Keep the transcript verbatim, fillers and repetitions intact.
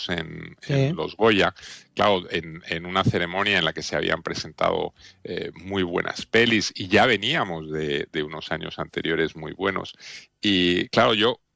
nominados en, Sí. en los Goya, claro, en, en una ceremonia en la que se habían presentado eh, muy buenas pelis y ya veníamos de, de unos años anteriores muy buenos. Y claro, yo